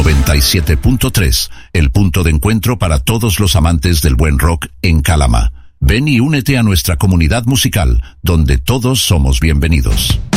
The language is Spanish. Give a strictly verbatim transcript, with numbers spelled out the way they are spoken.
noventa y siete punto tres, el punto de encuentro para todos los amantes del buen rock en Calama. Ven y únete a nuestra comunidad musical, donde todos somos bienvenidos.